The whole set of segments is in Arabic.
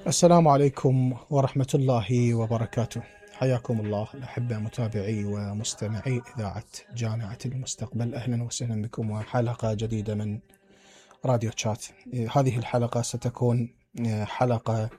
السلام عليكم ورحمة الله وبركاته. حياكم الله الأحبة متابعي ومستمعي إذاعة جامعة المستقبل، أهلا وسهلا بكم وحلقة جديدة من راديو تشات. هذه الحلقة ستكون حلقة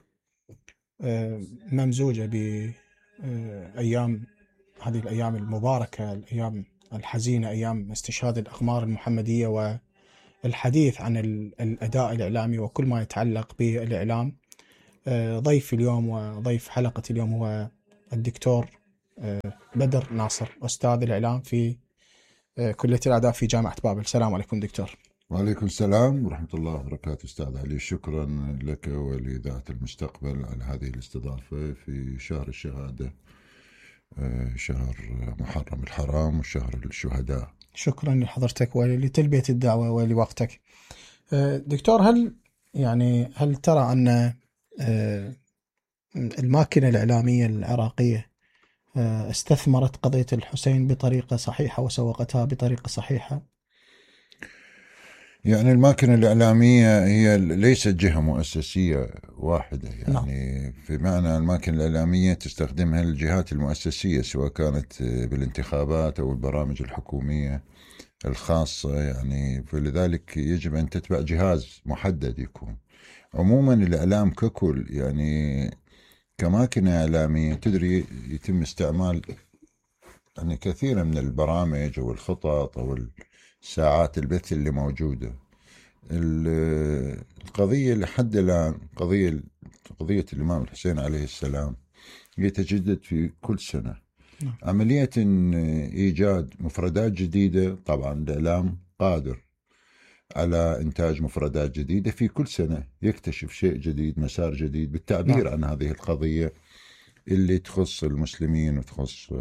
ممزوجة بأيام، هذه الأيام المباركة، الأيام الحزينة، أيام استشهاد الأقمار المحمدية والحديث عن الأداء الإعلامي وكل ما يتعلق بالإعلام. ضيف اليوم وضيف حلقة اليوم هو الدكتور بدر ناصر، أستاذ الإعلام في كلية الآداب في جامعة بابل. السلام عليكم دكتور. وعليكم السلام ورحمة الله وبركاته. أستاذ علي، شكرا لك ولإذاعة المستقبل على هذه الاستضافة في شهر الشهادة، شهر محرم الحرام وشهر الشهداء. شكرا لحضرتك ولتلبية الدعوة ولوقتك. دكتور، هل ترى أن الماكينة الإعلامية العراقية استثمرت قضية الحسين بطريقة صحيحة وسوقتها بطريقة صحيحة؟ يعني الماكينة الإعلامية هي ليست جهة مؤسسية واحدة، يعني في معنى الماكينة الإعلامية تستخدمها الجهات المؤسسية سواء كانت بالانتخابات أو البرامج الحكومية الخاصة، يعني فلذلك يجب أن تتبع جهاز محدد يكون. عموما الإعلام ككل يعني كماكينة إعلامية تدري يتم استعمال يعني كثيرا من البرامج أو الخطط أو ساعات البث اللي موجودة. القضية لحد الآن قضية الإمام الحسين عليه السلام يتجدد في كل سنة. عملية إيجاد مفردات جديدة، طبعا الإعلام قادر على إنتاج مفردات جديدة في كل سنة، يكتشف شيء جديد، مسار جديد بالتعبير عن هذه القضية اللي تخص المسلمين وتخص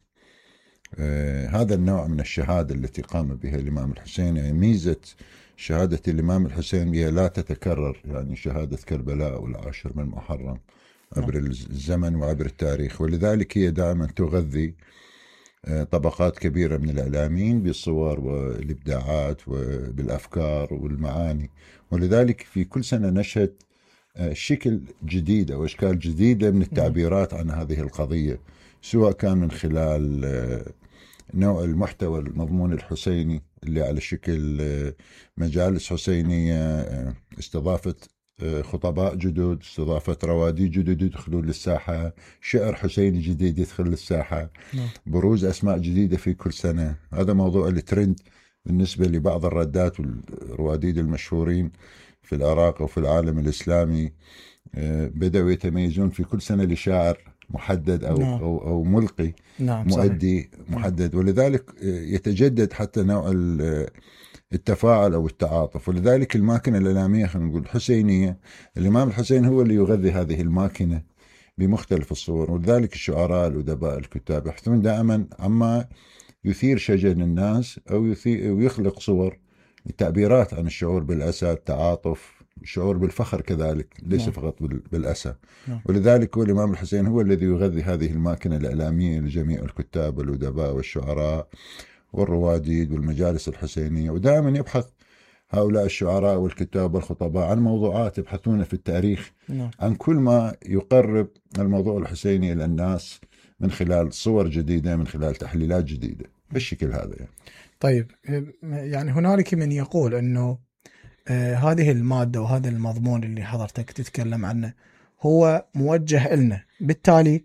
هذا النوع من الشهادة التي قام بها الإمام الحسين. يعني ميزة شهادة الإمام الحسين بها لا تتكرر، يعني شهادة كربلاء والعاشر من محرم عبر الزمن وعبر التاريخ، ولذلك هي دائما تغذي طبقات كبيرة من الإعلاميين بالصور والإبداعات وبالأفكار والمعاني. ولذلك في كل سنة نشهد شكل جديد أو أشكال جديدة من التعبيرات عن هذه القضية، سواء كان من خلال نوع المحتوى المضمون الحسيني اللي على شكل مجالس حسينية، استضافة خطباء جدد، استضافة روادي جدد يدخلون للساحة، شعر حسيني جديد يدخل للساحة، بروز أسماء جديدة في كل سنة. هذا موضوع الترند بالنسبة لبعض الردات والرواديد المشهورين في العراق وفي العالم الإسلامي. بدأوا يتميزون في كل سنة لشاعر محدد أو ملقي مؤدي محدد، ولذلك يتجدد حتى نوع التفاعل أو التعاطف. ولذلك الماكينة الإعلامية خلينا نقول حسينية، الإمام الحسين هو اللي يغذي هذه الماكينة بمختلف الصور. ولذلك الشعراء الأدباء الكتاب يحثون دائما عما يثير شجن الناس أو يخلق صور التعبيرات عن الشعور بالأسى، التعاطف، الشعور بالفخر كذلك، ليس فقط بالأسى. ولذلك هو الإمام الحسين هو الذي يغذي هذه الماكينة الإعلامية لجميع الكتاب والأدباء والشعراء والرواديد والمجالس الحسينية. ودائما يبحث هؤلاء الشعراء والكتاب والخطباء عن موضوعات يبحثون في التاريخ عن كل ما يقرب الموضوع الحسيني إلى الناس من خلال صور جديدة، من خلال تحليلات جديدة بالشكل هذا يعني. طيب، يعني هنالك من يقول أنه هذه المادة وهذا المضمون اللي حضرتك تتكلم عنه هو موجه لنا، بالتالي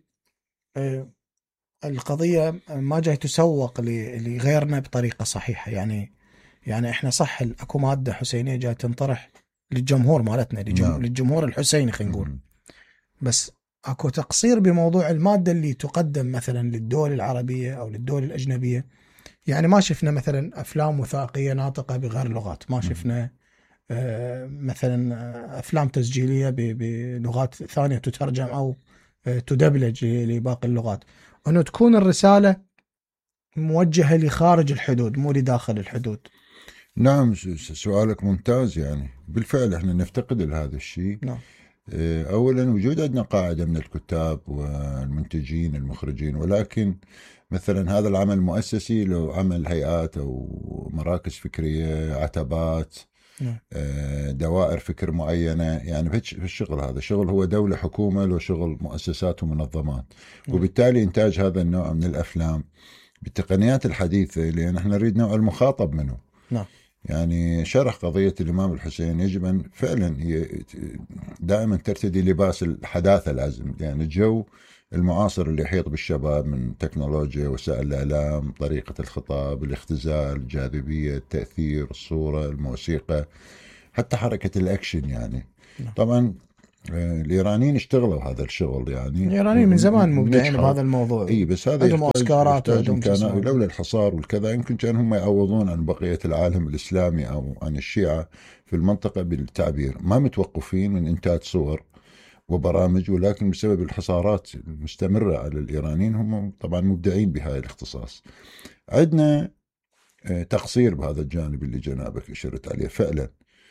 القضية ما جاي تسوق لغيرنا بطريقة صحيحة. يعني احنا صح اكو مادة حسينية جاي تنطرح للجمهور مالتنا، للجمهور الحسيني خلينا نقول، بس اكو تقصير بموضوع المادة اللي تقدم مثلا للدول العربية او للدول الأجنبية. يعني ما شفنا مثلا أفلام وثائقية ناطقة بغير لغات، ما شفنا مثلا أفلام تسجيلية بلغات ثانية تترجم أو تدبلج لباقي اللغات، أنه تكون الرسالة موجهة لخارج الحدود مو لداخل الحدود. نعم، سؤالك ممتاز. يعني بالفعل احنا نفتقد لهذا الشيء. نعم. أولا وجود عندنا قاعدة من الكتاب والمنتجين المخرجين، ولكن مثلا هذا العمل المؤسسي لو عمل هيئات أو مراكز فكرية، عتبات، دوائر فكر معينة. يعني في الشغل هذا شغل هو دولة حكومة، له شغل مؤسسات ومنظمات. وبالتالي إنتاج هذا النوع من الأفلام بالتقنيات الحديثة، لأن احنا نريد نوع المخاطب منه. يعني شرح قضية الإمام الحسين يجب أن فعلا دائما ترتدي لباس الحداثة. لازم يعني الجو المعاصر اللي يحيط بالشباب من تكنولوجيا، وسائل الإعلام، طريقة الخطاب، الاختزال، الجاذبية، التأثير، الصورة، الموسيقى، حتى حركة الأكشن. يعني طبعا الإيرانيين اشتغلوا هذا الشغل. يعني الإيرانيين من زمان مبدعين بهذا الموضوع. بس هذا عندهم أوسكارات لولا الحصار والكذا يمكن كان هم يعوضون عن بقية العالم الإسلامي أو عن الشيعة في المنطقة بالتعبير. ما متوقفين من إنتاج صور وبرامج، ولكن بسبب الحصارات المستمرة على الإيرانيين هم طبعا مبدعين بهذا الاختصاص. عندنا تقصير بهذا الجانب اللي جنابك أشرت عليه فعلا.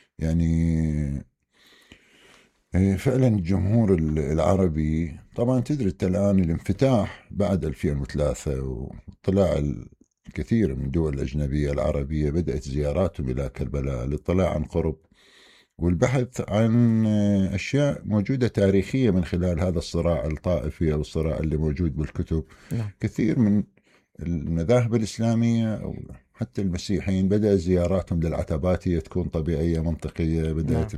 يعني فعلا الجمهور العربي طبعا تدري انت الآن الانفتاح بعد 2003 وطلع الكثير من الدول الأجنبية العربية بدأت زياراتهم إلى كربلاء للاطلاع عن قرب والبحث عن أشياء موجودة تاريخية من خلال هذا الصراع الطائفي أو الصراع اللي موجود بالكتب. كثير من المذاهب الإسلامية أو حتى المسيحيين بدأ زياراتهم للعتبات هي تكون طبيعية منطقية. بدأت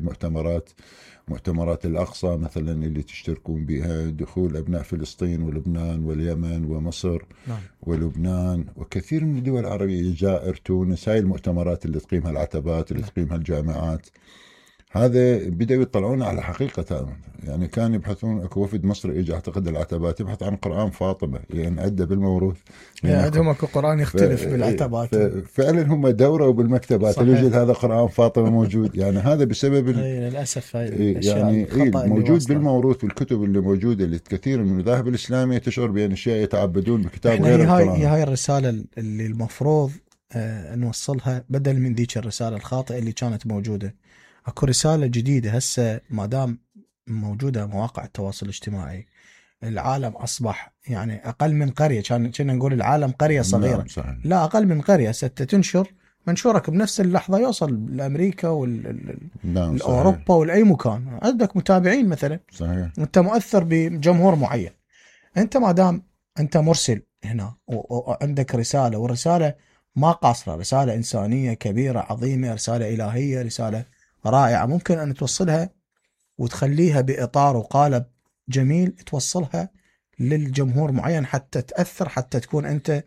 مؤتمرات الأقصى مثلا اللي تشتركون بها، دخول أبناء فلسطين ولبنان واليمن ومصر ولبنان وكثير من الدول العربية، الجزائر، تونس، هاي المؤتمرات اللي تقيمها العتبات اللي تقيمها الجامعات. هذا بدأوا يطلعون على حقيقة. يعني كان يبحثون، اكو وفد مصري اجى اعتقد العتبات يبحث عن قرآن فاطمة لأن عدة بالموروث. عندهم اكو قرآن يختلف بالعتبات. فعلا هم دوروا بالمكتبات يوجد هذا قرآن فاطمة موجود. يعني هذا بسبب للأسف يعني موجود بالموروث والكتب اللي موجودة اللي كثير من المذاهب الإسلامية تشعر بأن أشياء يتعبدون بكتاب غير القرآن. هاي الرسالة اللي المفروض نوصلها بدل من ذيك الرسالة الخاطئة اللي كانت موجودة. اكو رسالة جديدة هسه ما دام موجودة مواقع التواصل الاجتماعي. العالم اصبح يعني اقل من قرية. كنا نقول العالم قرية صغيرة. لا اقل من قرية. تنشر منشورك بنفس اللحظة يوصل لامريكا والاوروبا ولاي مكان. عندك متابعين مثلا. صحيح. انت مؤثر بجمهور معين. انت ما دام انت مرسل هنا وعندك رسالة، والرسالة ما قاصرة، رسالة انسانية كبيرة عظيمة، رسالة الهية، رسالة رائعة، ممكن أن توصلها وتخليها بإطار وقالب جميل، توصلها للجمهور معين حتى تأثر، حتى تكون أنت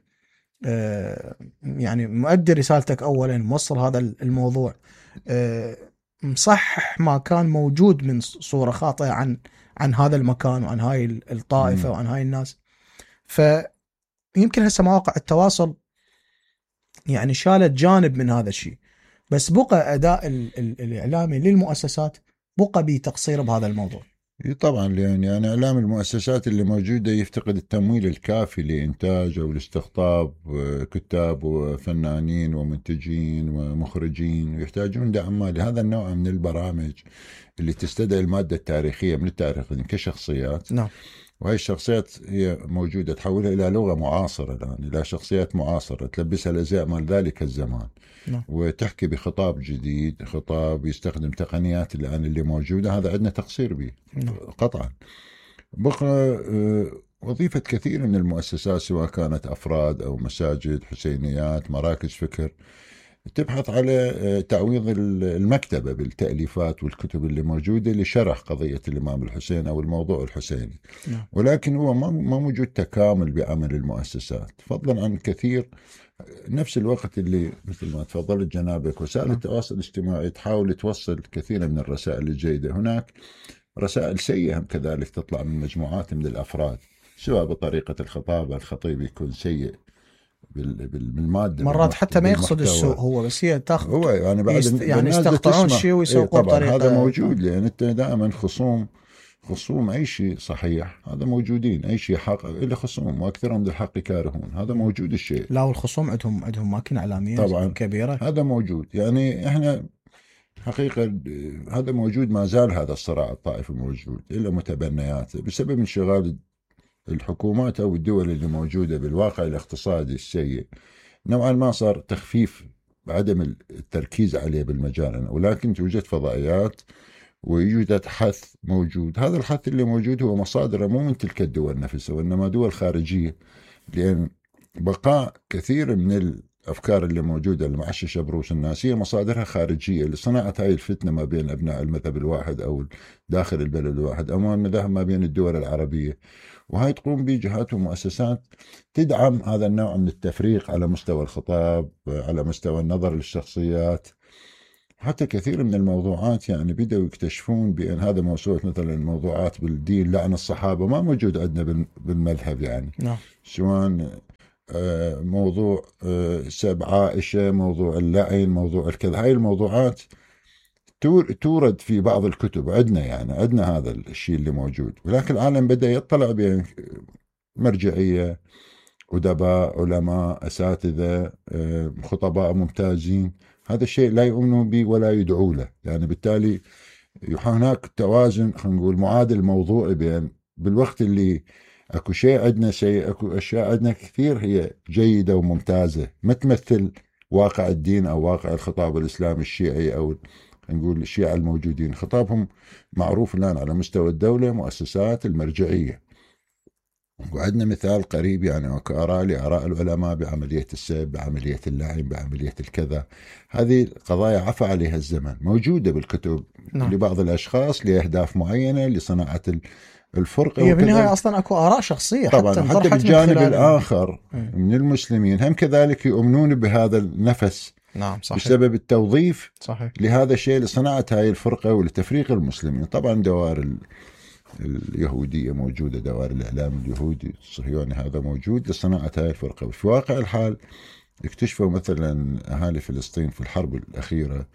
يعني مؤدي رسالتك أولا، موصل هذا الموضوع، مصحح ما كان موجود من صورة خاطئة عن هذا المكان وعن هاي الطائفة وعن هاي الناس. فيمكن هسه مواقع التواصل يعني شالت جانب من هذا الشيء، بس بقى أداء الإعلامي للمؤسسات بقى بتقصير بهذا الموضوع. طبعا يعني إعلام المؤسسات اللي موجودة يفتقد التمويل الكافي لإنتاج أو لاستقطاب كتاب وفنانين ومنتجين ومخرجين، ويحتاجون دعم مالي. هذا النوع من البرامج اللي تستدعي المادة التاريخية من التاريخ كشخصيات. نعم. وهي الشخصيات هي موجودة تحولها إلى لغة معاصرة الآن، إلى شخصيات معاصرة تلبسها الأزياء مال ذلك الزمان. وتحكي بخطاب جديد، خطاب يستخدم تقنيات الآن اللي موجودة. هذا عندنا تقصير به قطعا. بقى وظيفة كثير من المؤسسات سواء كانت أفراد أو مساجد، حسينيات، مراكز فكر، تبحث على تعويض المكتبة بالتأليفات والكتب اللي موجودة لشرح قضية الإمام الحسين أو الموضوع الحسيني. ولكن هو ما موجود تكامل بعمل المؤسسات، فضلا عن كثير. نفس الوقت اللي مثل ما تفضلت جنابك وسائل التواصل الاجتماعي تحاول توصل كثير من الرسائل الجيدة، هناك رسائل سيئة كذلك تطلع من مجموعات من الأفراد، سواء بطريقة الخطاب، الخطيب يكون سيء بالمادة، مرات حتى ما يقصد السوء هو، بس هي تاخذ هو يعني بعد يعني يستقطعون شيء ويسوقون بطريقة. هذا موجود، لأن أنت دائما خصوم أي شيء صحيح هذا موجودين، أي شيء حق إلا خصوم وأكثرهم للحق كارهون، هذا موجود الشيء. لا والخصوم عندهم ماكينة إعلامية طبعا كبيرة، هذا موجود. يعني إحنا حقيقة هذا موجود، ما زال هذا الصراع الطائفي موجود إلا متبنياته بسبب انشغال الحكومات أو الدول اللي موجودة بالواقع الاقتصادي السيء. نوعا ما صار تخفيف بعدم التركيز عليه بالمجال، ولكن توجد فضائيات ويوجد حث موجود. هذا الحث اللي موجود هو مصادره مو من تلك الدول نفسها، وإنما دول خارجية، لأن بقاء كثير من الأفكار اللي موجودة المعششة بروس الناس هي مصادرها خارجية لصناعة هاي الفتنة ما بين أبناء المذهب الواحد أو داخل البلد الواحد أو المذاهب ما بين الدول العربية. وهاي تقوم بجهات ومؤسسات تدعم هذا النوع من التفريق على مستوى الخطاب، على مستوى النظر للشخصيات. حتى كثير من الموضوعات يعني بدأوا يكتشفون بأن هذا موسوعة مثلا موضوعات بالدين لعن الصحابة ما موجود عندنا بالمذهب، يعني نعم. سواء موضوع سب عائشة، موضوع اللعن، موضوع الكذا، هاي الموضوعات تورد في بعض الكتب عندنا، يعني عندنا هذا الشيء اللي موجود. ولكن العالم بدأ يطلع بأن مرجعية، أدباء، علماء، أساتذة، خطباء ممتازين، هذا الشيء لا يؤمنوا به ولا يدعوا له. يعني بالتالي هناك توازن، خلينا نقول معادل موضوعي، بين بالوقت اللي اكو شيء عندنا سيء، اكو اشياء عندنا كثير هي جيدة وممتازة ما تمثل واقع الدين او واقع الخطاب الاسلامي الشيعي، او نقول الشيعة الموجودين خطابهم معروف الان على مستوى الدولة، مؤسسات المرجعية. وعندنا مثال قريب يعني آراء لآراء العلماء بعملية السب، بعملية اللعن، بعملية الكذا. هذه قضايا عفى عليها الزمن، موجودة بالكتب. نعم. لبعض الأشخاص لأهداف معينة لصناعة الفرقة. هي بالنهاية أصلا أكو آراء شخصية طبعا حتى بالجانب الآخر من المسلمين هم كذلك يؤمنون بهذا النفس. نعم صحيح. بسبب التوظيف صحيح. لهذا الشيء لصناعة هاي الفرقة ولتفريق المسلمين. طبعا دوائر اليهودية موجودة، دوائر الإعلام اليهودي الصهيوني هذا موجود لصناعة هاي الفرقة. وفي واقع الحال اكتشفوا مثلا أهالي فلسطين في الحرب الأخيرة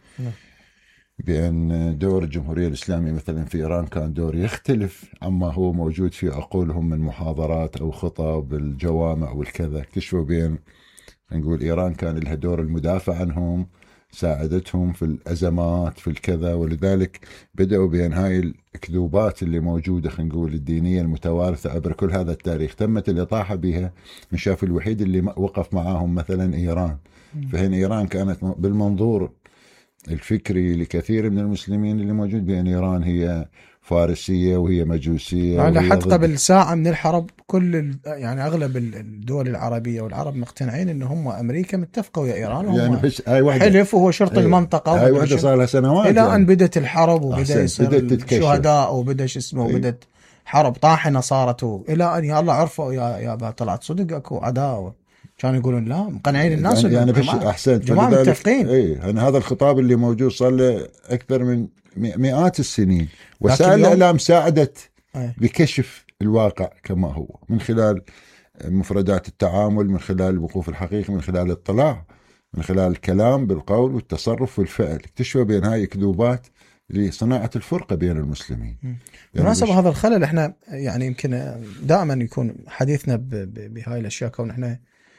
بأن دور الجمهورية الإسلامية مثلا في إيران كان دور يختلف عما هو موجود في عقولهم من محاضرات أو خطب بالجوامع والكذا. اكتشفوا بأن نقول إيران كان لها دور المدافع عنهم، ساعدتهم في الأزمات في الكذا. ولذلك بدأوا بأن هاي الكذوبات اللي موجودة خلينا نقول الدينية المتوارثة عبر كل هذا التاريخ تمت الإطاحة بها من شاف الوحيد اللي وقف معاهم مثلا إيران. فهنا إيران كانت بالمنظور الفكري لكثير من المسلمين اللي موجود بأن إيران هي فارسية وهي مجوسية. على حد قبل ساعة من الحرب كل يعني أغلب الدول العربية والعرب مقتنعين إن هم أمريكا متفقة ويا إيران، يعني بس هاي حلف وهو شرط المنطقة. هاي وحدة صار لها سنوات إلى يعني. أن بدت الحرب وبدأ يصير الشهداء وبدأ شو اسمه وبدت حرب طاحنة صارت، إلى أن يلا عرفوا يا طلعت صدق أكو عداوة. كانوا يقولون لا مقنعين الناس يعني بس أحسنت جماعة متفقين. يعني هذا الخطاب اللي موجود صار له أكثر من مئات السنين، وسائل الإعلام ساعدت بكشف الواقع كما هو من خلال مفردات التعامل، من خلال الوقوف الحقيقي، من خلال الاطلاع، من خلال الكلام بالقول والتصرف والفعل. اكتشفوا بين هاي كذوبات لصناعة الفرقة بين المسلمين. بالمناسبة يعني هذا الخلل احنا يعني يمكن دائما يكون حديثنا بهاي الأشياء كون احنا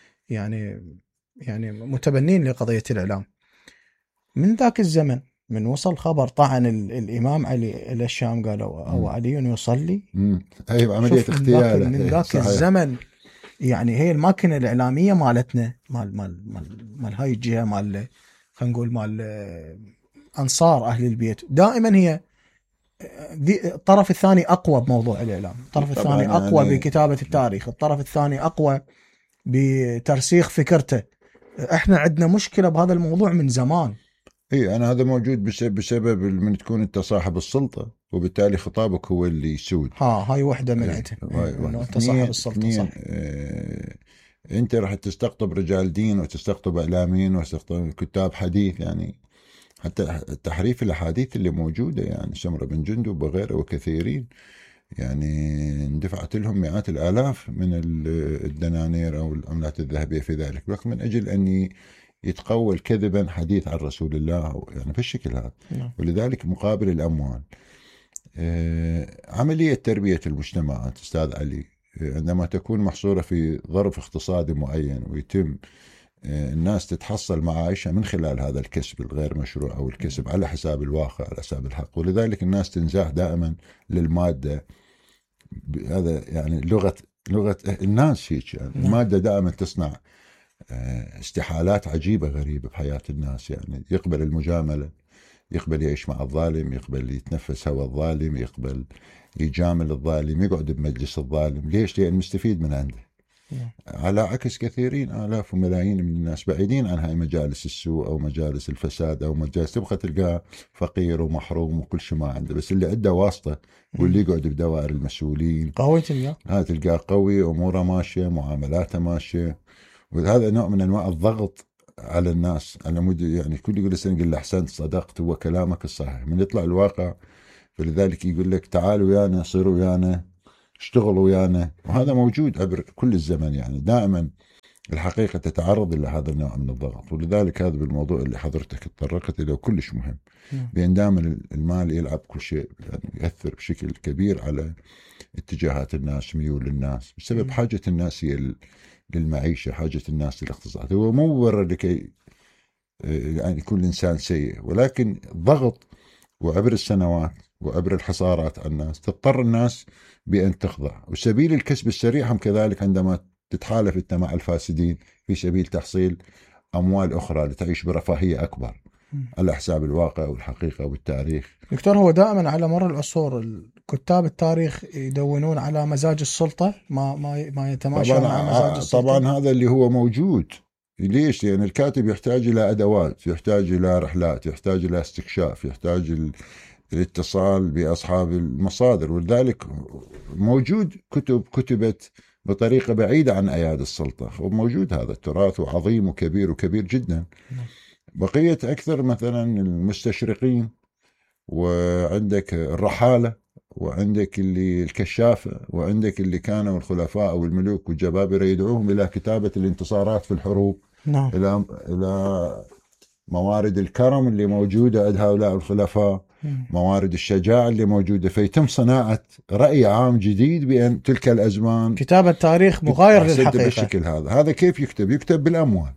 يعني متبنين لقضية الإعلام. من ذاك الزمن من وصل خبر طعن الإمام علي إلى الشام قالوا أو علي يصلي، أي عملية اغتيال من ذاك الزمن. يعني هي الماكينة الإعلامية مالتنا مال هاي الجهة مال خلينا نقول مال أنصار أهل البيت دائما هي الطرف الثاني أقوى بموضوع الإعلام، الطرف الثاني أقوى يعني بكتابة التاريخ، الطرف الثاني أقوى بترسيخ فكرته. احنا عندنا مشكلة بهذا الموضوع من زمان. اي انا هذا موجود بسبب من تكون انت صاحب السلطة وبالتالي خطابك هو اللي يسود. هاي واحدة من عندهم انت صاحب السلطة صح. انت راح تستقطب رجال دين وتستقطب اعلاميين وتستقطب كتاب حديث، يعني حتى تحريف الاحاديث اللي موجودة، يعني سمرة بن جندب وغيره وكثيرين يعني اندفعت لهم مئات الآلاف من الدنانير أو العملات الذهبية في ذلك الوقت من أجل أن يتقول كذبا حديث عن رسول الله، يعني في الشكل هذا. ولذلك مقابل الأموال عملية تربية المجتمعات أستاذ علي عندما تكون محصورة في ظرف اقتصادي معين ويتم الناس تتحصل معايشها من خلال هذا الكسب الغير مشروع أو الكسب على حساب الواقع على حساب الحق، ولذلك الناس تنزاح دائما للمادة. هذا يعني لغة الناس هيك، يعني المادة دائما تصنع استحالات عجيبة غريبة بحياة الناس، يعني يقبل المجاملة، يقبل يعيش مع الظالم، يقبل يتنفس هوا الظالم، يقبل يجامل الظالم، يقعد بمجلس الظالم. ليش؟ لأن مستفيد من عنده. على عكس كثيرين آلاف وملايين من الناس بعيدين عن هاي مجالس السوء أو مجالس الفساد أو مجالس، تبقى تلقاه فقير ومحروم وكل شيء ما عنده، بس اللي عنده واسطة واللي يقعد بدوائر المسؤولين قوي تلقاه، هذا تلقاه قوي، أموره ماشية، معاملاته ماشية. وهذا نوع من أنواع الضغط على الناس، على مود يعني كل يقول لسه نقول له أحسنت صدقت هو كلامك الصحيح، من يطلع الواقع. فلذلك يقول لك تعالوا ويانا، صيروا ويانا، اشتغلوا ويانا. وهذا موجود عبر كل الزمن، يعني دائما الحقيقة تتعرض إلى هذا النوع من الضغط. ولذلك هذا بالموضوع اللي حضرتك تطرقت إليه كلش مهم، بأن دائما المال يلعب كل شيء، يعني يأثر بشكل كبير على اتجاهات الناس، ميول الناس، بسبب حاجة الناس هي للمعيشة، حاجة الناس للاقتصاد. هو مو مبرر لكي يعني يكون الإنسان سيء، ولكن ضغط وعبر السنوات وعبر الحصارات على الناس تضطر الناس بأن تخضع. وسبيل الكسب السريع هم كذلك عندما تتحالف انت مع الفاسدين في سبيل تحصيل أموال أخرى لتعيش برفاهية أكبر على حساب الواقع والحقيقة والتاريخ. دكتور، هو دائما على مر العصور كتاب التاريخ يدونون على مزاج السلطة، ما يتماشى مع مزاج السلطة. طبعا هذا اللي هو موجود. ليش؟ لأن الكاتب يحتاج إلى أدوات، يحتاج إلى رحلات، يحتاج إلى استكشاف، يحتاج الاتصال بأصحاب المصادر. ولذلك موجود كتب كتبت بطريقة بعيدة عن أيادي السلطة، وموجود هذا التراث وعظيم وكبير وكبير جدا. بقية أكثر مثلا المستشرقين، وعندك الرحالة، وعندك اللي الكشافة، وعندك اللي كانوا الخلفاء والملوك والجبابرة يدعوهم إلى كتابة الانتصارات في الحروب. نعم. إلى موارد الكرم اللي موجودة عند هؤلاء الخلفاء، موارد الشجاعة اللي موجودة، فيتم صناعة رأي عام جديد بأن تلك الأزمان كتابة تاريخ مغاير للحقيقة. بالشكل هذا كيف يكتب بالأموال،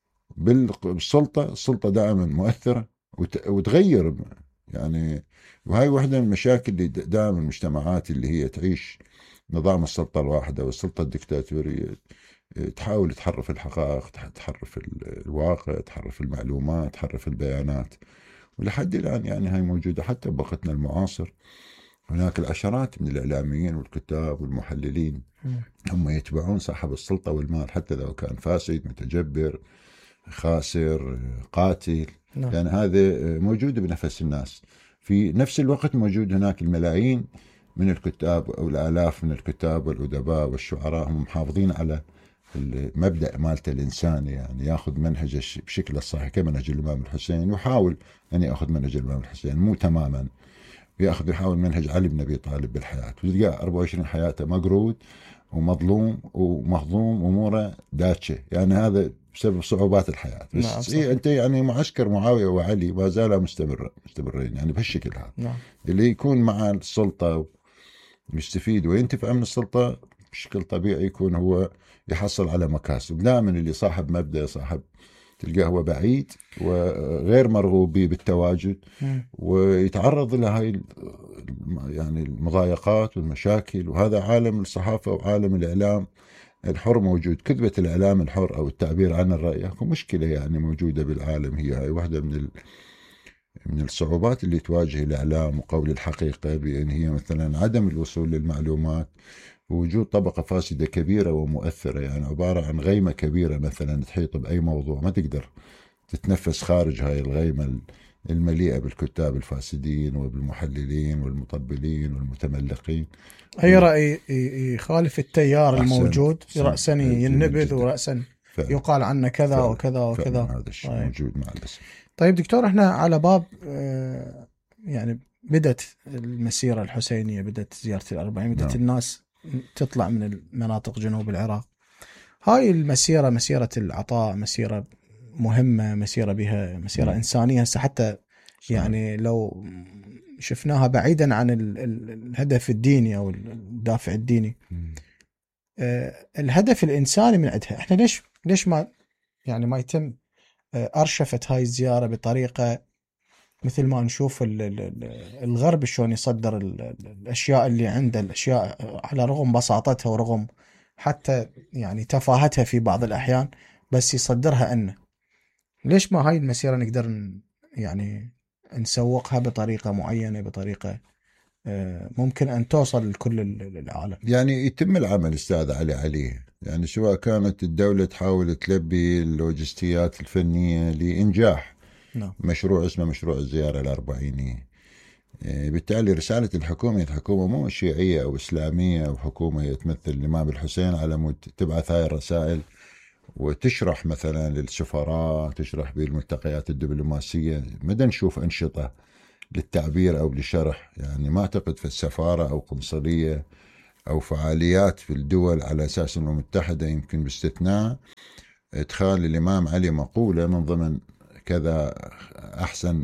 بالسلطة. السلطة دائما مؤثرة وتغير يعني. وهي واحدة من المشاكل اللي دائما المجتمعات اللي هي تعيش نظام السلطة الواحدة والسلطة الدكتاتورية تحاول تحرف الحقائق، تحرف الواقع، تحرف المعلومات، تحرف البيانات. ولحد الآن يعني هاي موجودة حتى بوقتنا المعاصر. هناك العشرات من الإعلاميين والكتاب والمحللين هم يتبعون صاحب السلطة والمال، حتى لو كان فاسد، متجبر، خاسر، قاتل. نعم. يعني هذا موجود بنفس الناس. في نفس الوقت موجود هناك الملايين من الكتاب أو الآلاف من الكتاب والأدباء والشعراء هم محافظين على المبدأ مالته الإنساني، يعني يأخذ منهج بشكل الصحيح كمنهج الإمام الحسين، ويحاول أن يأخذ منهج الإمام الحسين، مو تماما يحاول منهج علي بن أبي طالب بالحياة، وتلقاه 24 حياته مقرود ومظلوم ومهضوم أموره داتشة. يعني هذا بسبب صعوبات الحياة. بس نعم. أنت يعني معسكر معاوية وعلي ما زال مستمرين يعني بهالشكل هذا. نعم. اللي يكون مع السلطة يستفيد وينتفع من السلطة بشكل طبيعي يكون هو يحصل على مكاسب. دائما اللي صاحب مبدأ، صاحب تلقاه هو بعيد وغير مرغوب به بالتواجد، ويتعرض لهاي يعني المضايقات والمشاكل. وهذا عالم الصحافة وعالم الإعلام الحر موجود. كذبة الإعلام الحر أو التعبير عن الرأي أكو مشكلة يعني موجودة بالعالم. هاي واحدة من الصعوبات اللي تواجه الإعلام وقول الحقيقة، بأن هي مثلا عدم الوصول للمعلومات، ووجود طبقة فاسدة كبيرة ومؤثرة، يعني عبارة عن غيمة كبيرة مثلا تحيط بأي موضوع، ما تقدر تتنفس خارج هاي الغيمة المليئة بالكتاب الفاسدين وبالمحللين والمطبلين والمتملقين. أي رأي يخالف التيار الموجود رأسا ينبذ ورأسا يقال عنه كذا وكذا وكذا. هذا الشيء موجود مع الأسف. طيب دكتور، احنا على باب يعني بدت المسيرة الحسينية، بدت زيارة الأربعين، بدت الناس تطلع من المناطق جنوب العراق. هاي المسيرة مسيرة العطاء، مسيرة مهمة، مسيرة بها مسيرة إنسانية. حتى يعني لو شفناها بعيدا عن الهدف الديني أو الدافع الديني، الهدف الإنساني من عندها. احنا ليش ما يتم أرشفت هاي الزيارة بطريقة مثل ما نشوف الغرب شلون يصدر الأشياء اللي عنده، الأشياء على رغم بساطتها ورغم حتى يعني تفاهتها في بعض الأحيان، بس يصدرها أنه ليش ما هاي المسيرة نقدر يعني نسوقها بطريقة معينة، بطريقة ممكن أن توصل لكل العالم. يعني يتم العمل أستاذ عليه، يعني سواء كانت الدولة تحاول تلبي اللوجستيات الفنية لإنجاح نعم. مشروع اسمه مشروع الزيارة الأربعينية. بالتالي رسالة الحكومة مو شيعية أو إسلامية أو حكومة تمثل الإمام الحسين على مود تبعث هاي الرسائل وتشرح مثلا للسفراء، تشرح بالملتقيات الدبلوماسية. مدى نشوف أنشطة للتعبير أو للشرح، يعني ما أعتقد في السفارة أو قنصلية أو فعاليات في الدول على أساس أنه متحدة، يمكن باستثناء إدخال الإمام علي مقولة من ضمن كذا أحسن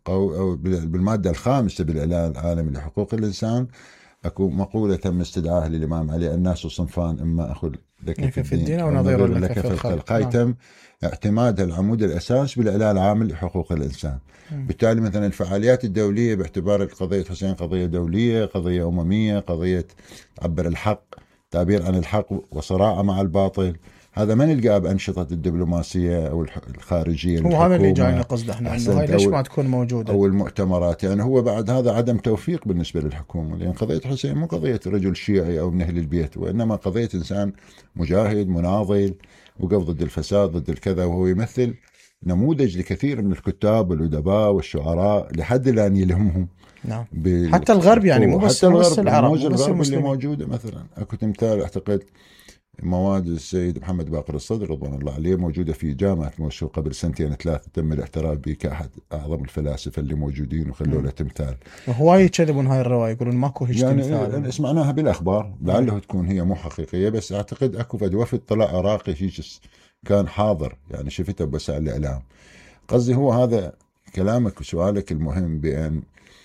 أو بالمادة الخامسة بالإعلان العالمي لحقوق الإنسان أكو مقولة تم استدعاء للإمام علي: الناس صنفان، إما أخذ لك في الدين أو نظير لك في الخلق. هاي تم اعتماد العمود الأساس بالإعلان العام لحقوق الإنسان. بالتالي مثلا الفعاليات الدولية باعتبار قضية حسين قضية دولية، قضية أممية، قضية تعبر الحق، تعبير عن الحق وصراع مع الباطل، هذا ما نلقاه بأنشطة الدبلوماسية أو الخارجية. هو هذا اللي جاينا قصده احنا، انه هاي ليش ما تكون موجودة، أو المؤتمرات. يعني هو بعد هذا عدم توفيق بالنسبة للحكومة، لأن قضية حسين مو قضية رجل شيعي أو من أهل البيت، وإنما قضية إنسان مجاهد مناضل وقف ضد الفساد ضد الكذا، وهو يمثل نموذج لكثير من الكتاب والأدباء والشعراء لحد الآن يلهمهم. نعم. حتى الغرب يعني مو بس العرب، مو بس الغرب اللي موجودة. مثلا أكو تمثال أعتقد مواد السيد محمد باقر الصدر رضوان الله عليه موجودة في جامعة موسول قبل 2-3 تم الاعتراف به كأحد أعظم الفلاسفة اللي موجودين وخلوا له تمثال. هواي يكذبون هاي الرواية، يقولون ماكو هيك يعني تمثال. يعني سمعناها بالأخبار، لعله تكون هي مو حقيقية، بس أعتقد أكو فد وفد طلع عراقي كان حاضر، يعني شفته بوسائل الإعلام. قصدي هو هذا كلامك وسؤالك المهم، بأن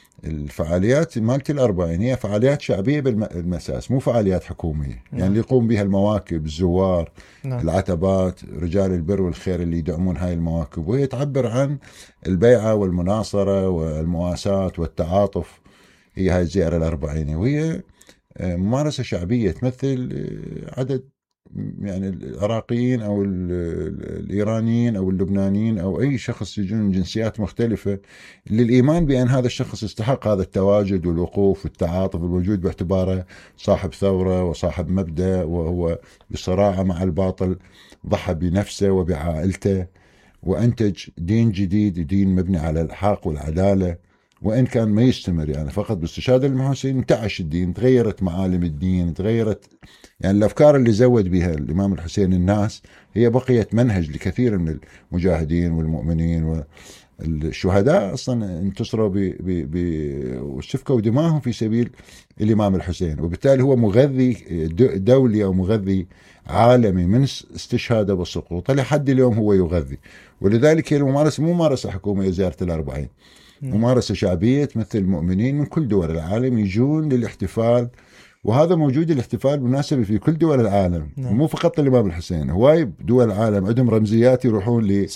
الفعاليات مالت الأربعين هي فعاليات شعبية بالمساس، مو فعاليات حكومية. يعني اللي يقوم بها المواكب، الزوار، العتبات، رجال البر والخير اللي يدعمون هاي المواكب، وهي تعبر عن البيعة والمناصرة والمواساة والتعاطف. هي هاي الزيارة الأربعينية، وهي ممارسة شعبية تمثل عدد يعني العراقيين أو الإيرانيين أو اللبنانيين أو أي شخص يجون من جنسيات مختلفة، للإيمان بأن هذا الشخص يستحق هذا التواجد والوقوف والتعاطف والوجود، باعتباره صاحب ثورة وصاحب مبدأ، وهو بصراعة مع الباطل ضحى بنفسه وبعائلته وأنتج دين جديد، دين مبني على الحق والعدالة. وإن كان ما يستمر، يعني فقط باستشهاد الإمام حسين انتعش الدين، تغيرت معالم الدين، تغيرت يعني الأفكار اللي زود بها الإمام الحسين الناس، هي بقيت منهج لكثير من المجاهدين والمؤمنين والشهداء. أصلا انتصروا وسفكوا دماءهم في سبيل الإمام الحسين، وبالتالي هو مغذي دولي أو مغذي عالمي من استشهاده وسقوطه لحد اليوم هو يغذي. ولذلك هي الممارسة مو ممارسة حكومية زيارة الأربعين، ممارسة شعبية تمثل المؤمنين من كل دول العالم يجون للاحتفال. وهذا موجود الاحتفال بالمناسبة في كل دول العالم، مو فقط الإمام الحسين. هواي دول العالم عندهم رمزيات يروحون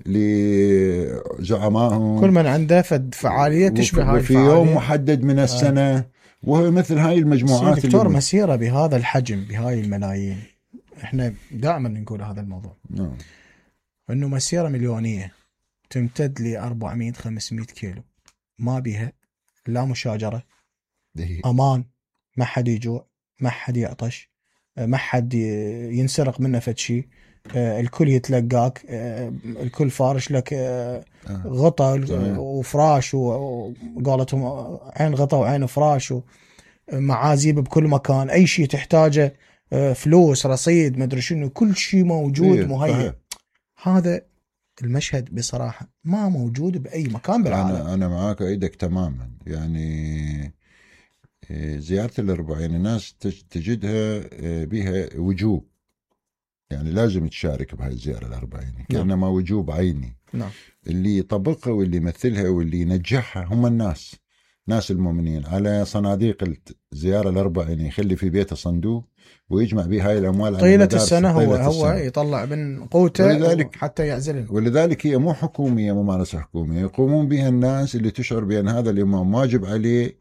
لزعمائهم، كل من عنده فعالية تشبه هاي في يوم محدد من السنة. وهو مثل هاي المجموعات. دكتور مسيرة بهذا الحجم بهاي الملايين، احنا دائما نقول هذا الموضوع، انه مسيرة مليونية تمتد ل 400-500 كيلو، ما بيها لا مشاجرة، أمان، ما حد يجوع، ما حد يعطش، ما حد ينسرق منه فد شيء، الكل يتلقاك، الكل فارش لك غطا وفراش، وقالتهم عين غطا وعين فراش، ومعازيب بكل مكان، أي شيء تحتاجه، فلوس، رصيد، مدري شنو، كل شيء موجود مهيئ. هذا المشهد بصراحة ما موجود بأي مكان بالعالم. أنا معاك أيدك تماما. يعني زيارة الأربعين الناس تجدها بها وجوب، يعني لازم تشارك بهاي الزيارة الأربعين كأنما وجوب عيني. اللي يطبقها واللي يمثلها واللي ينجحها هم ناس المؤمنين. على صناديق الزيارة الأربعين يخلي في بيته صندوق ويجمع به هاي الأموال طيلة السنة. هو يطلع من قوته حتى يعزلهم. ولذلك هي مو حكومية، ممارسة حكومية يقومون بها الناس اللي تشعر بأن هذا الإمام واجب عليه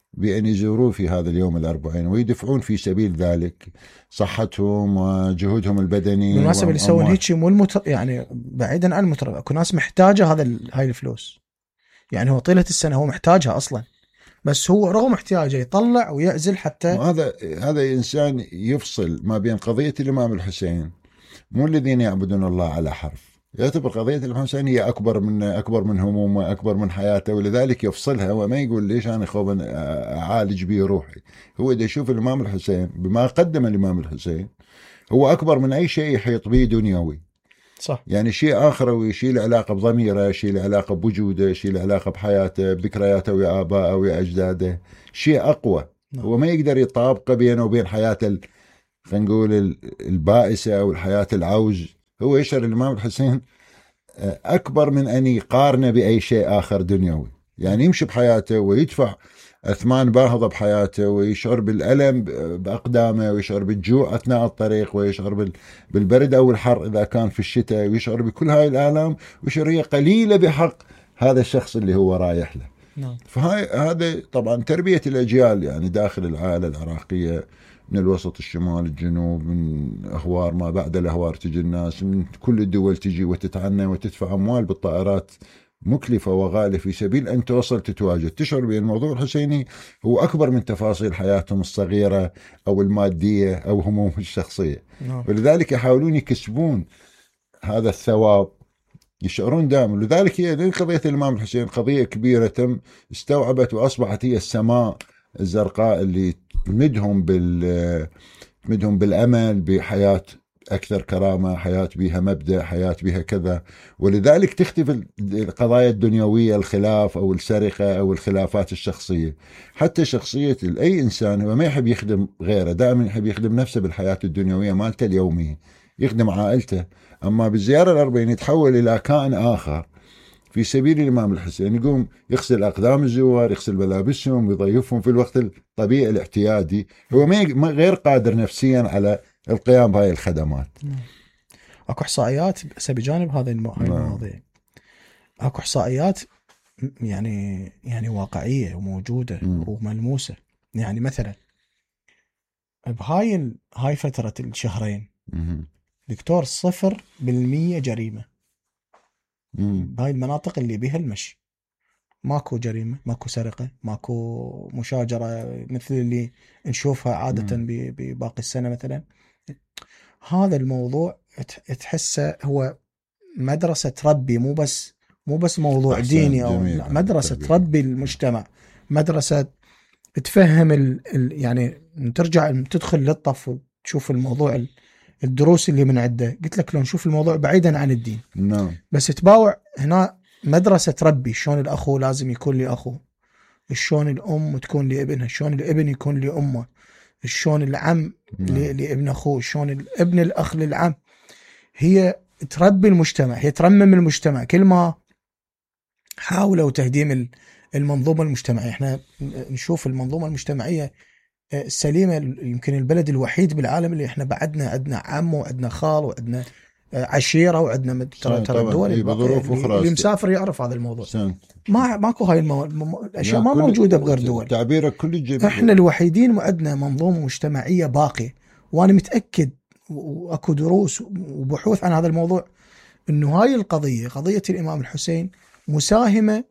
بأن يزوروه في هذا اليوم الأربعين ويدفعون في سبيل ذلك صحتهم وجهودهم البدني. بالمناسبة اللي يسوون هيك مو يعني بعيدا عن المطرب، اكو ناس محتاجة هاي الفلوس، يعني هو طيلة السنة هو محتاجها أصلا، بس هو رغم احتياجه يطلع ويعزل حتى. هذا إنسان يفصل ما بين قضية الإمام الحسين، مو الذين يعبدون الله على حرف، يعتبر قضية الإمام الحسين هي أكبر من همومه، أكبر من حياته، ولذلك يفصلها وما يقول ليش أنا خوبا أعالج به روحي. هو إذا يشوف الإمام الحسين بما قدم الإمام الحسين هو أكبر من أي شيء يحيط به دنيوي. صح. يعني شيء آخروي، شيء له علاقة بضميره، شيء له علاقة بوجوده، شيء له علاقة بحياته، بذكرياته ويا آبائه ويا أجداده، شيء أقوى. هو ما يقدر يطابقه بينه وبين حياته خلينا نقول البائسة أو الحياة العوج. هو يشعر الإمام الحسين أكبر من أن يقارنه بأي شيء آخر دنيوي. يعني يمشي بحياته ويدفع أثمان باهظة بحياته، ويشعر بالألم بأقدامه، ويشعر بالجوع أثناء الطريق، ويشعر بالبرد أو الحر إذا كان في الشتاء، ويشعر بكل هاي الآلام، ويشعر هي قليلة بحق هذا الشخص اللي هو رايح له. فهذا طبعا تربية الأجيال يعني داخل العائلة العراقية، من الوسط الشمال الجنوب، من أهوار ما بعد الأهوار تجي الناس من كل الدول تجي وتتعنى وتدفع أموال بالطائرات مكلفة وغالية في سبيل أن توصل تتواجد. تشعر بأن الموضوع الحسيني هو أكبر من تفاصيل حياتهم الصغيرة أو المادية أو همومهم الشخصية. ولذلك يحاولون يكسبون هذا الثواب، يشعرون دائما. لذلك هي قضية الإمام الحسين قضية كبيرة تم استوعبت وأصبحت هي السماء الزرقاء اللي تمدهم بالأمل بحياة أكثر كرامة، حياة بها مبدأ، حياة بها كذا. ولذلك تختفي القضايا الدنيوية، الخلاف أو السرقة أو الخلافات الشخصية. حتى شخصية أي إنسان هو ما يحب يخدم غيره، دائما يحب يخدم نفسه بالحياة الدنيوية مالته اليومية، يخدم عائلته. أما بالزيارة الأربعين يتحول إلى كائن آخر في سبيل الإمام الحسين، يقوم يغسل أقدام الزوار، يغسل ملابسهم، يضيفهم في الوقت الطبيعي الاعتيادي. هو ما غير قادر نفسيا على القيام بهاي الخدمات. اكو احصائيات بس بجانب هذه المواضيع، اكو احصائيات يعني واقعيه وموجوده وملموسه. يعني مثلا بهاي فتره الشهرين دكتور 0% جريمه بهاي المناطق اللي بها المشي، ماكو جريمه، ماكو سرقه، ماكو مشاجره مثل اللي نشوفها عاده بباقي السنه مثلا. هذا الموضوع تحسه هو مدرسة تربي، مو بس موضوع ديني أو مدرسة تربي المجتمع، مدرسة تفهم يعني ترجع تدخل للطف وتشوف الموضوع، الدروس اللي من عنده. قلت لك لو نشوف الموضوع بعيدا عن الدين بس تباوع هنا مدرسة تربي شلون الأخو لازم يكون لأخوه، شلون الأم تكون لابنها، شلون الابن يكون لأمه، شلون العم لابن أخوه، شلون الابن الأخ للعم. هي تربي المجتمع، هي ترمم المجتمع. كل ما حاولوا تهديم المنظومة المجتمعية، احنا نشوف المنظومة المجتمعية السليمة يمكن البلد الوحيد بالعالم اللي احنا بعدنا عندنا عم وعندنا خال وعندنا عشيرة وعندنا ترى الدول اللي مسافر يعرف هذا الموضوع. ماكو هاي الاشياء ما موجودة بغير دول. تعبيرك كل احنا الوحيدين عندنا منظومة مجتمعية باقية. وانا متأكد واكو دروس وبحوث عن هذا الموضوع انه هاي القضية، قضية الامام الحسين، مساهمة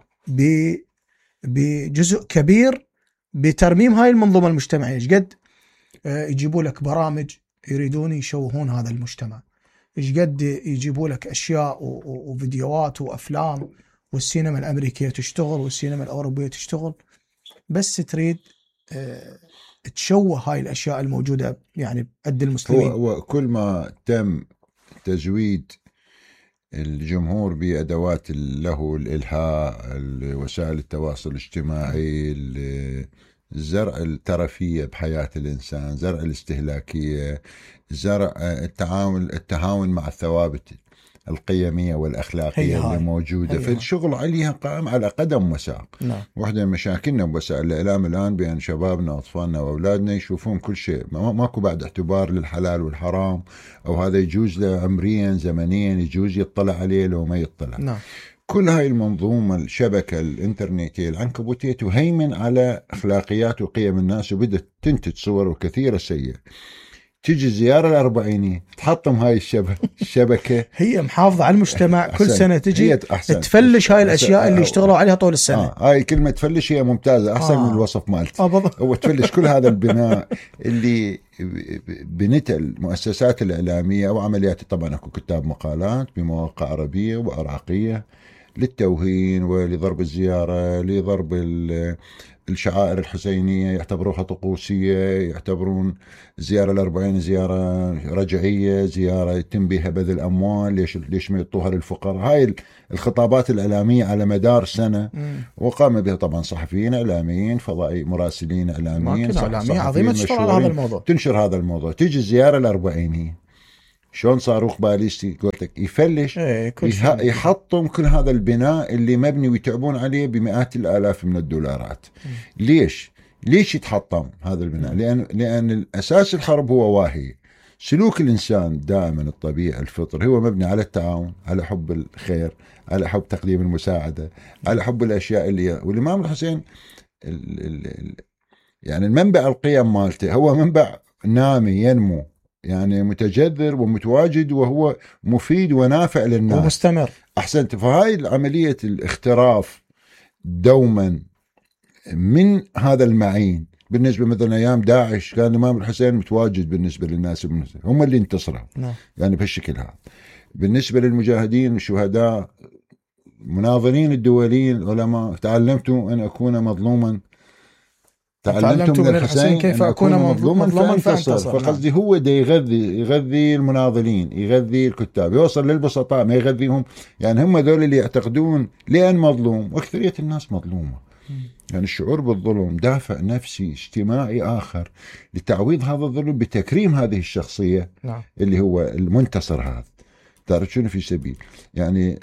بجزء كبير بترميم هاي المنظومة المجتمعية. ايش قد يجيبوا لك برامج يريدون يشوهون هذا المجتمع، ايش قد يجيبوا لك اشياء وفيديوهات وافلام، والسينما الامريكيه تشتغل والسينما الاوروبيه تشتغل، بس تريد تشوه هاي الاشياء الموجوده يعني عند المسلمين. وكل ما تم تزويد الجمهور بادوات له الالهاء، وسائل التواصل الاجتماعي، زرع الترفيه بحياه الانسان، زرع الاستهلاكيه، زرع التهاون مع الثوابت القيميه والاخلاقيه اللي موجوده في الشغل عليها قائم على قدم وساق. واحده من مشاكلنا بوسائل الاعلام الان بان شبابنا واطفالنا واولادنا يشوفون كل شيء، ماكو بعد اعتبار للحلال والحرام، او هذا يجوز له عمريا زمنيا، يجوز يطلع عليه لو ما يطلع. كل هاي المنظومة الشبكة الإنترنتية العنكبوتية تهيمن على أخلاقيات وقيم الناس، وبدأت تنتج صور كثيرة سيئة. تيجي زيارة الأربعيني تحطم هاي الشبكة هي محافظة على المجتمع. كل سنة تجي تفلش هاي الأشياء اللي اشتغلوا عليها طول السنة. هاي كلمة تفلش هي ممتازة، أحسن من الوصف مالتي. هو تفلش كل هذا البناء اللي بنت المؤسسات الإعلامية أو عمليات. طبعا أكو كتاب مقالات بمواقع عربية وعراقية للتوهين ولضرب الزيارة، لضرب الشعائر الحسينية، يعتبروها طقوسية، يعتبرون زيارة الأربعين زيارة رجعية، زيارة يتم بها بذل أموال، ليش ما يعطوها للفقراء. هاي الخطابات الإعلامية على مدار سنة وقام بها طبعا صحفيين إعلاميين، فضائي، مراسلين إعلاميين، صحفيين عظيمة تنشر هذا الموضوع. تيجي الزيارة الأربعيني شلون صاروخ باليستي قلتك يفلش، يحطم كل هذا البناء اللي مبني ويتعبون عليه بمئات الآلاف من الدولارات. ليش يتحطم هذا البناء؟ لأن الأساس الحرب هو واهي. سلوك الإنسان دائما الطبيعي الفطري هو مبني على التعاون، على حب الخير، على حب تقديم المساعدة، على حب الأشياء والإمام الحسين يعني المنبع القيم مالته هو منبع نامي ينمو، يعني متجذر ومتواجد، وهو مفيد ونافع للناس ومستمر. أحسنت. فهاي عملية الاختراف دوما من هذا المعين. بالنسبة مثلا أيام داعش كان الإمام الحسين متواجد بالنسبة للناس، هم اللي انتصروا يعني بهالشكل هذا. بالنسبة للمجاهدين الشهداء مناظرين الدوليين العلماء، تعلمت أن أكون مظلوما، تعلمت من الحسين كيف أكون مظلوما فانتصر. فقصدي هو دا يغذي المناضلين، يغذي الكتاب، يوصل للبسطاء ما يغذيهم. يعني هم ذول اللي يعتقدون لأن مظلوم، وأكثرية الناس مظلومة. يعني الشعور بالظلم دافع نفسي اجتماعي آخر لتعويض هذا الظلم بتكريم هذه الشخصية اللي هو المنتصر. هذا تعرف شنو في سبيل يعني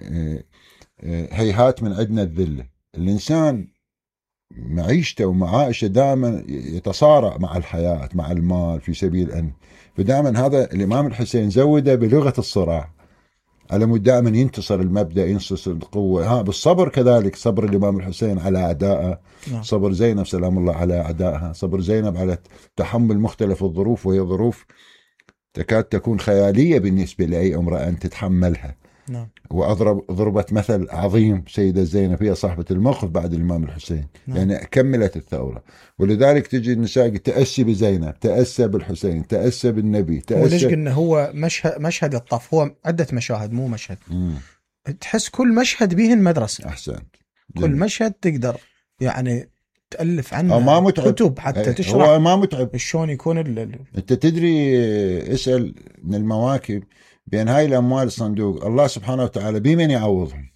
هيهات من عندنا الذلة. الإنسان معيشته ومعائشه دائما يتصارع مع الحياة، مع المال، في سبيل أن فدائما هذا الإمام الحسين زوده بلغة الصراع، على مود دائما ينتصر المبدأ، ينتصر القوة. بالصبر كذلك، صبر الإمام الحسين على أعدائه، صبر زينب سلام الله على أعدائها، صبر زينب على تحمل مختلف الظروف، وهي ظروف تكاد تكون خيالية بالنسبة لأي امرأة أن تتحملها. وضربت مثل عظيم سيدة زينب، هي صاحبة الموقف بعد الإمام الحسين. يعني كملت الثورة. ولذلك تجي النساء تأسي بزينب، تأسى بالحسين، تأسى بالنبي، وليش قلنا هو مشهد الطف، هو عدة مشاهد مو مشهد. تحس كل مشهد بيهن مدرسة. أحسن. كل مشهد تقدر يعني تألف عنه ما متعب. كتب حتى تشرح. هو ما متعب شلون يكون انت تدري، اسأل من المواكب بين هاي الأموال الصندوق الله سبحانه وتعالى بمن يعوضهم؟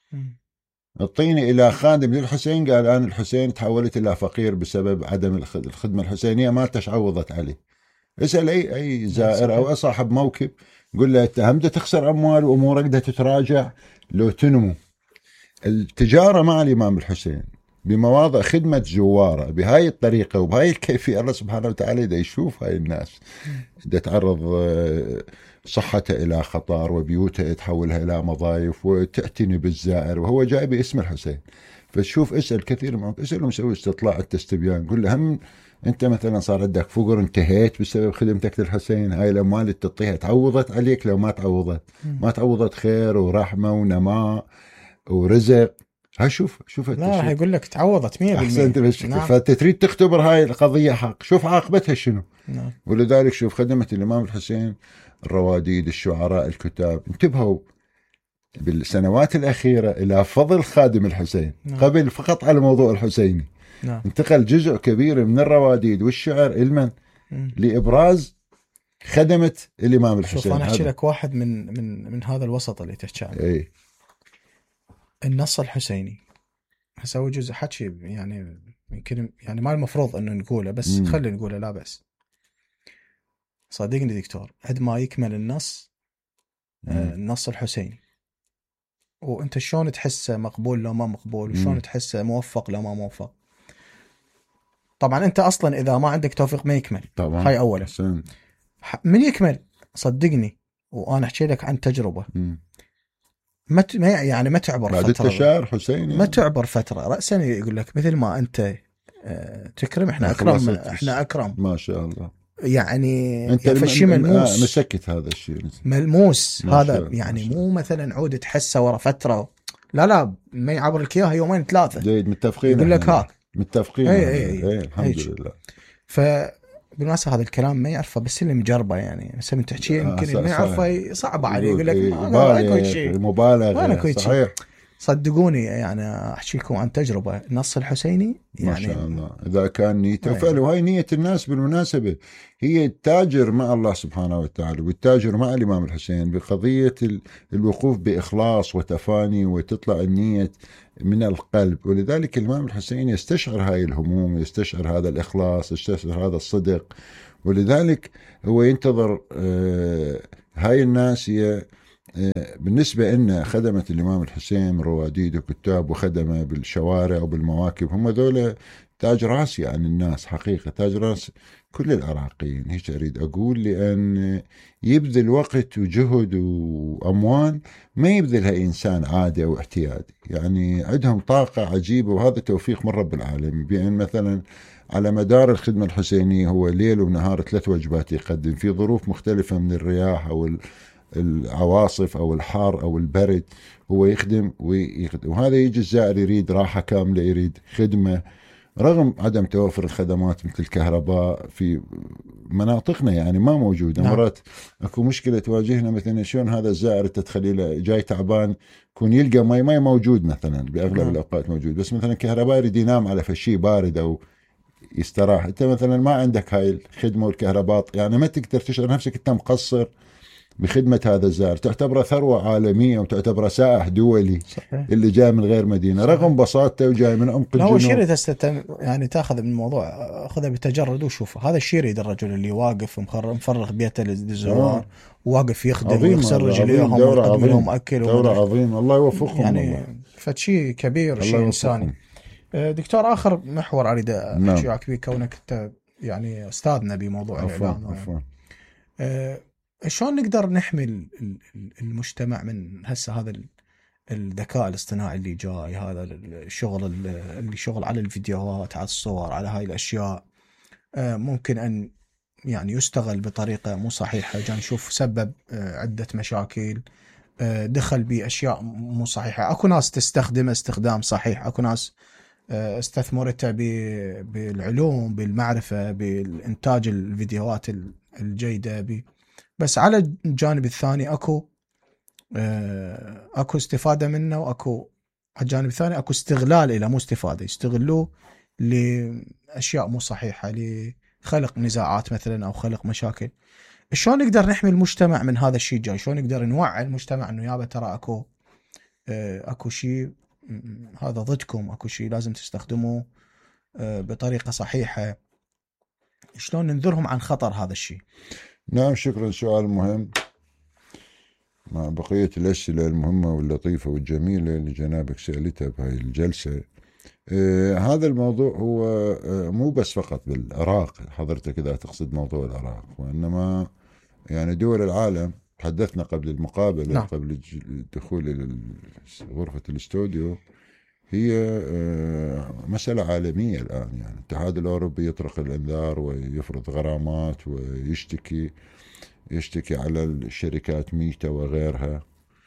اعطيني إلى خادم للحسين، قال أنا الحسين تحولت إلى فقير بسبب عدم الخدمة الحسينية، ما عوضت عليه. اسأل أي زائر أو صاحب موكب، قل له أنت هم تخسر أموال وأمورك ده تتراجع لو تنمو. التجارة مع الإمام الحسين بمواضع خدمة زواره بهاي الطريقة وبهاي الكيفية، الله سبحانه وتعالى إذا يشوف هاي الناس إذا تعرض صحته إلى خطر وبيوته تحولها إلى مضايف وتعتني بالزائر وهو جاي باسم الحسين. فتشوف اسأل كثير معك، اسأله مسوي استطلاع التستبيان، قل له هم أنت مثلا صار عندك فقر انتهيت بسبب خدمتك للحسين؟ هاي الأموال اللي تعطيها تعوضت عليك؟ لو ما تعوضت خير ورحمة ونماء ورزق. شوف لا راح يقول لك تعوضت 100%. أحسنت بالشكل. فأنت تريد تختبر هاي القضية حق، شوف عاقبتها شنو. ولذلك شوف خدمة الإمام الحسين الرواديد، الشعراء، الكتاب، انتبهوا بالسنوات الأخيرة إلى فضل خادم الحسين. قبل فقط على موضوع الحسيني انتقل جزء كبير من الرواديد والشعر إلمن لإبراز خدمة الإمام الحسين. شوف أنا أحكي لك واحد من هذا الوسط اللي تحكي عنه. النص الحسيني هسوي جزء حكي يعني يمكن يعني ما المفروض انه نقوله، بس خلي نقوله لا بأس. صدقني دكتور، عندما يكمل النص النص الحسيني وانت شلون تحسه مقبول لو ما مقبول، وشلون تحسه موفق لو ما موفق. طبعا انت اصلا اذا ما عندك توفيق ما يكمل طبعا. هاي اولا. من يكمل صدقني، وانا احكي لك عن تجربة. يعني ما تعبر بعد فترة، التشاعر حسين ما تعبر فترة رأسا يقول لك مثل ما أنت تكرم احنا أكرم، احنا أكرم ما شاء الله. يعني انت يعني فالشي ملموس، مسكت هذا الشيء ملموس هذا ما يعني مو مثلا عود تحسه ورا فترة، لا ما يعبر لك اياها يومين ثلاثة. جيد، متفقين، يقول لك هاك متفقين. اي الحمد لله. بالمناسبة هذا الكلام ما يعرفه بس اللي مجربه، يعني بس من تحكيه يمكن اللي ما يعرفه صعب عليه، يقول لك ما يكون شيء مبالغة. صحيح. صدقوني يعني احكي لكم عن تجربه النص الحسيني يعني ما شاء الله اذا كان نيته فعلا، وهي نيه الناس بالمناسبه، هي التاجر مع الله سبحانه وتعالى والتاجر مع الامام الحسين بقضيه الوقوف باخلاص وتفاني، وتطلع النيه من القلب. ولذلك الامام الحسين يستشعر هاي الهموم، يستشعر هذا الاخلاص، يستشعر هذا الصدق، ولذلك هو ينتظر هاي الناس. هي بالنسبة لنا خدمة الإمام الحسين من رواديد وكتاب وخدمة بالشوارع وبالمواكب، هم ذولا تاج راس عن الناس حقيقة، تاج راس كل العراقيين. هيك أريد أقول، لأن يبذل وقت وجهد وأموال ما يبذلها إنسان عادي أو اعتيادي، يعني عندهم طاقة عجيبة، وهذا توفيق من رب العالمين. بأن مثلا على مدار الخدمة الحسينية هو ليل ونهار 3 وجبات يقدم في ظروف مختلفة من الرياح أو العواصف أو الحار أو البرد، هو يخدم وهذا يجي الزائر يريد راحة كاملة، يريد خدمة، رغم عدم توفر الخدمات مثل الكهرباء في مناطقنا يعني ما موجودة. مرات اكو مشكلة تواجهنا، مثلا شلون هذا الزائر تتخليله جاي تعبان يكون يلقى ماي موجود مثلا، بأغلب الأوقات موجود، بس مثلا كهرباء يريد ينام على فشي بارد أو يستراح. انت مثلا ما عندك هاي الخدمة والكهرباء، يعني ما تقدر تشعر نفسك انت مقصر بخدمة هذا الزائر، تعتبره ثروة عالمية وتعتبره سائح دولي. صحيح. اللي جاي من غير مدينة. صحيح. رغم بساطته وجاي من عمق الجنوب. هو شيء يعني تاخذ من الموضوع، خذه بتجرد وشوفه، هذا الشيء يريد الرجل اللي واقف مفرغ بيته للزوار، واقف يخدم ويغسل رجليهم ويقدم لهم أكل. دورة عظيمة، الله يوفقهم يعني فشيء كبير، شيء إنساني. دكتور، آخر محور أريد أحكي معك فيه، كونك أنت يعني أستاذنا بموضوع الإعلام. عفوا. شلون نقدر نحمي المجتمع من هذا الذكاء الاصطناعي اللي جاي، هذا الشغل اللي شغل على الفيديوهات، على الصور، على هاي الأشياء ممكن أن يعني يستغل بطريقة مو صحيحة. جان نشوف سبب عدة مشاكل، دخل بأشياء مو صحيحة. أكو ناس تستخدمه استخدام صحيح، أكو ناس استثمرتها بالعلوم، بالمعرفة، بالإنتاج الفيديوهات الجيدة. بس على الجانب الثاني اكو استفادة منه، واكو على الجانب الثاني اكو استغلال له، مو استفادة، يستغلوه لأشياء مو صحيحة، لخلق نزاعات مثلا أو خلق مشاكل. شلون نقدر نحمي المجتمع من هذا الشيء جاي؟ شلون نقدر نوعي المجتمع انه يابا ترى اكو شيء هذا ضدكم، اكو شيء لازم تستخدموه بطريقة صحيحة؟ شلون ننذرهم عن خطر هذا الشيء؟ نعم، شكرا، سؤال مهم مع بقية الأسئلة المهمة واللطيفة والجميلة اللي جنابك سألتها بهاي الجلسة. هذا الموضوع هو مو بس فقط بالعراق، حضرتك إذا تقصد موضوع العراق، وإنما يعني دول العالم. تحدثنا قبل المقابلة. نعم. قبل الدخول إلى غرفة الاستوديو، هي مسألة عالمية الآن. يعني الاتحاد الأوروبي يطرق الإنذار ويفرض غرامات ويشتكي على الشركات ميتا وغيرها.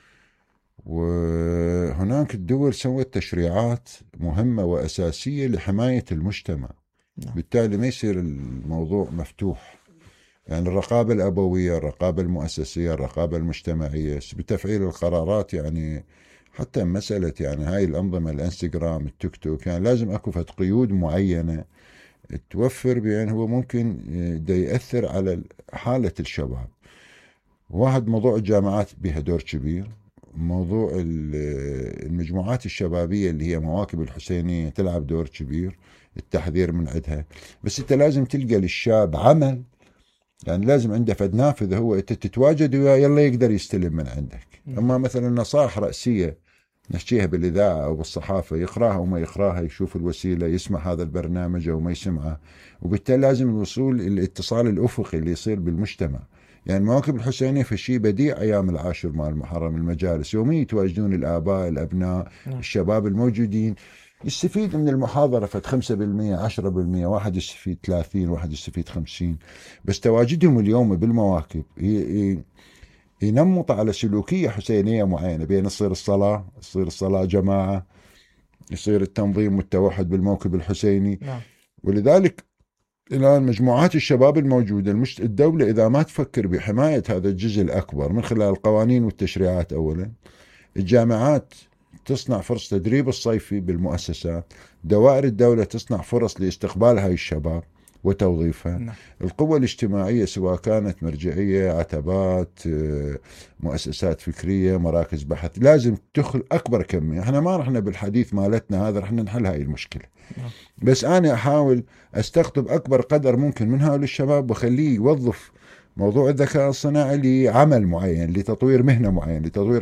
وهناك الدول سوت تشريعات مهمة وأساسية لحماية المجتمع. بالتالي ما يصير الموضوع مفتوح. يعني الرقابة الأبوية، الرقابة المؤسسية، الرقابة المجتمعية بتفعيل القرارات. يعني حتى مسألة يعني هاي الأنظمة، الانستغرام، التيك توك، يعني لازم أكو قيود معينة توفر بأن هو ممكن دا يأثر على حالة الشباب. واحد، موضوع الجامعات بها دور كبير. موضوع المجموعات الشبابية اللي هي مواكب الحسينية تلعب دور كبير، التحذير من عندها. بس انت لازم تلقى للشاب عمل، يعني لازم عنده فد نافذة هو انت تتواجد وياه يلا يقدر يستلم من عندك. اما مثلا نصائح رأسية نحكيها بالإذاعة أو بالصحافة، يقراها وما يقراها، يشوف الوسيلة، يسمع هذا البرنامج أو ما يسمعه. وبالتالي لازم الوصول الاتصال الأفقي اللي يصير بالمجتمع. يعني المواكب الحسينية في شيء بديع أيام العاشر مال المحرم، المجالس يوميا يتواجدون الآباء الأبناء الشباب الموجودين، يستفيد من المحاضرة فت 5% 10%، واحد يستفيد 30، واحد يستفيد 50. بس تواجدهم اليوم بالمواكب ينمط على سلوكية حسينية معينة، بين يصير الصلاة جماعة، يصير التنظيم والتوحد بالموكب الحسيني. ولذلك الآن مجموعات الشباب الموجودة، الدولة إذا ما تفكر بحماية هذا الجزء الأكبر من خلال القوانين والتشريعات أولا، الجامعات تصنع فرص تدريب الصيفي بالمؤسسات، دوائر الدولة تصنع فرص لاستقبال هاي الشباب وتوظيفها. القوى الاجتماعية سواء كانت مرجعية، عتبات، مؤسسات فكرية، مراكز بحث، لازم تدخل أكبر كمية. احنا ما رحنا بالحديث مالتنا هذا رحنا نحل هاي المشكلة، بس أنا أحاول أستقطب أكبر قدر ممكن من هؤلاء الشباب وخليه يوظف موضوع الذكاء الصناعي لعمل معين، لتطوير مهنة معين، لتطوير